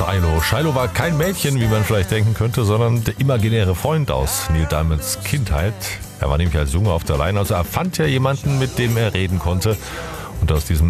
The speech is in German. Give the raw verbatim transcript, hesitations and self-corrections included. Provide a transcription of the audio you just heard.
Shiloh. Shiloh war kein Mädchen, wie man vielleicht denken könnte, sondern der imaginäre Freund aus Neil Diamonds Kindheit. Er war nämlich als Junge auf der Line, also er fand ja jemanden, mit dem er reden konnte. Und aus diesem